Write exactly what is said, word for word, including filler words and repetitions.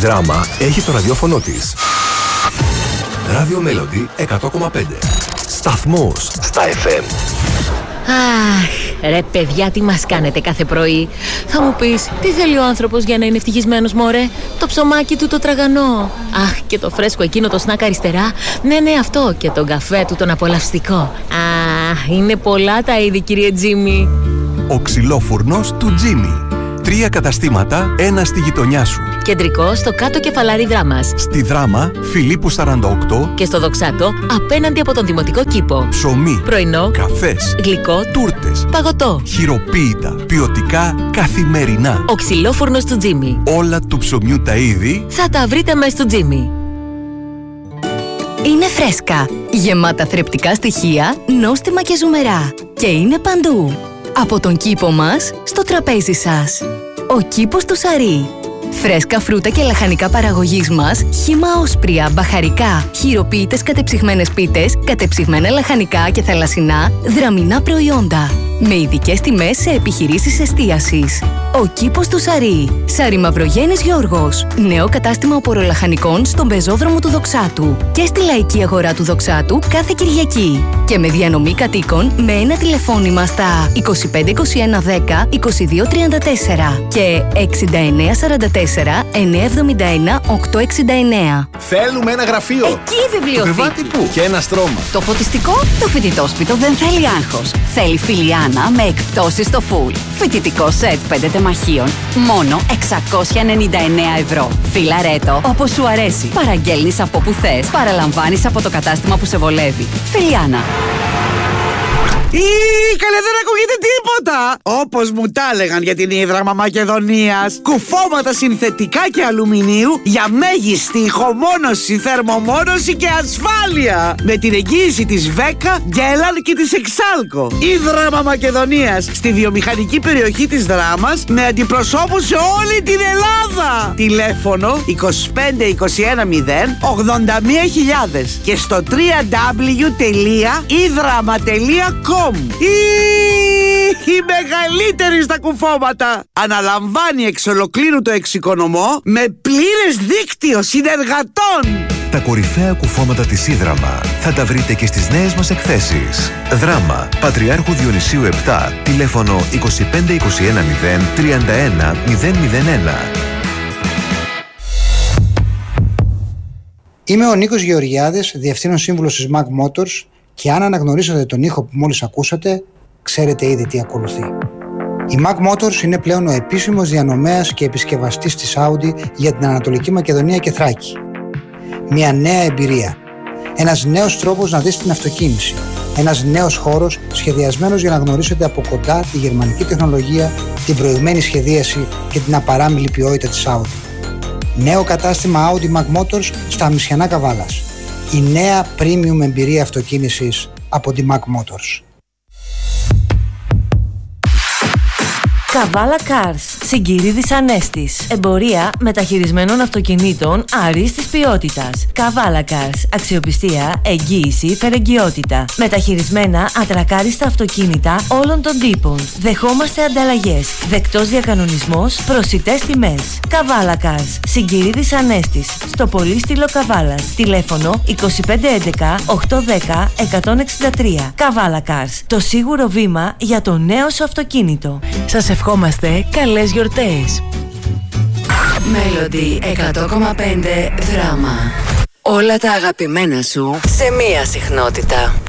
Δράμα έχει το ραδιόφωνο της. Radio Melody εκατό κόμμα πέντε. Σταθμός στα εφ εμ. Αχ, ρε παιδιά, τι μας κάνετε κάθε πρωί. Θα μου πεις, τι θέλει ο άνθρωπος για να είναι ευτυχισμένος, μωρέ? Το ψωμάκι του το τραγανό. Αχ, και το φρέσκο εκείνο το σνακ αριστερά. Ναι, ναι, αυτό. Και τον καφέ του τον απολαυστικό. Αχ, είναι πολλά τα είδη, κύριε Τζίμι. Ο ξυλόφουρνος του Τζίμι. Τρία καταστήματα, ένα στη γειτονιά σου. Κεντρικό στο κάτω κεφαλάρι Δράμας. Στη Δράμα, Φιλίππου σαράντα οκτώ. Και στο Δοξάτο, απέναντι από τον Δημοτικό Κήπο. Ψωμί, πρωινό, καφές, γλυκό, τούρτες, παγωτό, χειροποίητα, ποιοτικά, καθημερινά. Ο ξυλόφουρνος του Τζίμι. Όλα του ψωμιού τα είδη θα τα βρείτε μέσα στο Τζίμι. Είναι φρέσκα, γεμάτα θρεπτικά στοιχεία, νόστιμα και ζουμερά. Και είναι παντού. Από τον κήπο μας, στο τραπέζι σας. Ο κήπος του Σαρί. Φρέσκα φρούτα και λαχανικά παραγωγής μας, χύμα όσπρια, μπαχαρικά, χειροποίητες κατεψυγμένες πίτες, κατεψυγμένα λαχανικά και θαλασσινά, δραμινά προϊόντα. Με ειδικές τιμές σε επιχειρήσεις εστίασης. Ο κήπος του Σαρί. Σαρί Μαυρογέννης Γιώργος. Νέο κατάστημα οπορολαχανικών στον πεζόδρομο του Δοξάτου. Και στη λαϊκή αγορά του Δοξάτου κάθε Κυριακή. Και με διανομή κατοίκων με ένα τηλεφώνημα στα είκοσι πέντε είκοσι ένα δέκα είκοσι δύο τριάντα τέσσερα και εξήντα εννέα σαράντα τέσσερα εννέα εβδομήντα ένα οκτακόσια εξήντα εννέα. Θέλουμε ένα γραφείο. Εκεί η βιβλιοθήκη. Κρεβάτι πού? Και ένα στρώμα. Το φωτιστικό, το φοιτητόσπιτο δεν θέλει άγχος. Θέλει Φιλιάνα με εκπτώσεις στο full. Φοιτητικό σετ πέντε τεμαχίων, μόνο εξακόσια ενενήντα εννέα ευρώ. Φιλαρέτο, όπως σου αρέσει. Παραγγέλνεις από που θες. Παραλαμβάνεις από το κατάστημα που σε βολεύει. Φιλιάνα. Ή, καλέ, δεν ακούγεται τίποτα! Όπως μου τα έλεγαν για την Ίδραμμα Μακεδονίας. Κουφώματα συνθετικά και αλουμινίου για μέγιστη ηχομόνωση, θερμομόνωση και ασφάλεια. Με την εγγύηση της Βέκα, Γκέλαν και της Εξάλκο. Ίδραμμα Μακεδονίας, στη βιομηχανική περιοχή της Δράμας, με αντιπροσώπους σε όλη την Ελλάδα. Τηλέφωνο είκοσι πέντε είκοσι ένα μηδέν ογδόντα μία χιλιάδες και στο double-u double-u double-u τελεία ίδραμμα τελεία com. Η μεγαλύτερη στα κουφώματα. Αναλαμβάνει εξ ολοκλήρου το εξοικονομό με πλήρες δίκτυο συνεργατών. Τα κορυφαία κουφώματα της Ίδραμμα θα τα βρείτε και στις νέες μας εκθέσεις. Δράμα, Πατριάρχου Διονυσίου επτά, τηλέφωνο είκοσι πέντε είκοσι ένα μηδέν τριάντα ένα μηδέν μηδέν ένα. Είμαι ο Νίκος Γεωργιάδης, Διευθύνων Σύμβουλος της Mac Motors, και αν αναγνωρίσατε τον ήχο που μόλις ακούσατε, ξέρετε ήδη τι ακολουθεί. Η Mac Motors είναι πλέον ο επίσημος διανομέας και επισκευαστής της Audi για την Ανατολική Μακεδονία και Θράκη. Μια νέα εμπειρία. Ένας νέος τρόπος να δεις την αυτοκίνηση. Ένας νέος χώρος σχεδιασμένος για να γνωρίσετε από κοντά τη γερμανική τεχνολογία, την προηγμένη σχεδίαση και την απαράμιλη ποιότητα της Audi. Νέο κατάστημα Audi Mac Motors στα Αμισιανά Καβάλας. Η νέα premium εμπειρία αυτοκίνησης από τη Mac Motors. Καβάλα Cars, Συγκυρίδης Ανέστης. Εμπορία μεταχειρισμένων αυτοκινήτων αρίστης ποιότητας. Καβάλα Cars, αξιοπιστία, εγγύηση, φερεγγιότητα. Μεταχειρισμένα ατρακάριστα αυτοκίνητα όλων των τύπων. Δεχόμαστε ανταλλαγές. Δεκτός διακανονισμός, προσιτές τιμές. Καβάλα Cars, Συγκυρίδης Ανέστης. Στο Πολύστηλο Καβάλας. Τηλέφωνο είκοσι πέντε έντεκα οκτακόσια δέκα εκατόν εξήντα τρία. Καβάλα Cars, το σίγουρο βήμα για το νέο σου αυτοκίνητο. Σας ευχόμαστε καλές γιορτές. Melody εκατό κόμμα πέντε Δράμα. Όλα τα αγαπημένα σου σε μία συχνότητα.